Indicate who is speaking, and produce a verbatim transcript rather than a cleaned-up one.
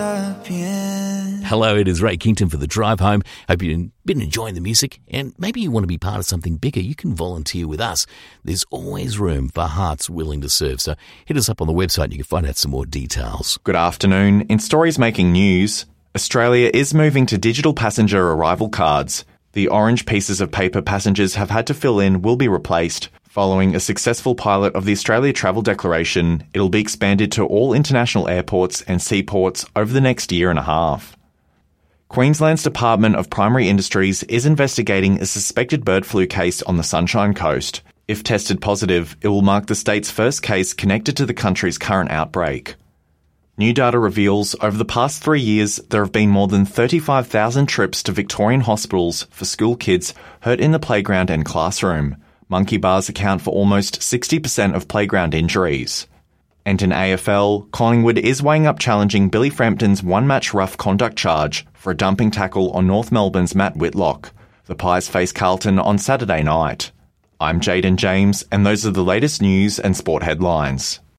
Speaker 1: Hello, it is Ray Kington for The Drive Home. Hope you've been enjoying the music, and maybe you want to be part of something bigger. You can volunteer with us. There's always room for hearts willing to serve. So hit us up on the website and you can find out some more details.
Speaker 2: Good afternoon. In stories making news, Australia is moving to digital passenger arrival cards. The orange pieces of paper passengers have had to fill in will be replaced. Following a successful pilot of the Australia Travel Declaration, it'll be expanded to all international airports and seaports over the next year and a half. Queensland's Department of Primary Industries is investigating a suspected bird flu case on the Sunshine Coast. If tested positive, it will mark the state's first case connected to the country's current outbreak. New data reveals over the past three years there have been more than thirty-five thousand trips to Victorian hospitals for school kids hurt in the playground and classroom. Monkey bars account for almost sixty percent of playground injuries. And in A F L, Collingwood is weighing up challenging Billy Frampton's one-match rough conduct charge for a dumping tackle on North Melbourne's Matt Whitlock. The Pies face Carlton on Saturday night. I'm Jaden James, and those are the latest news and sport headlines.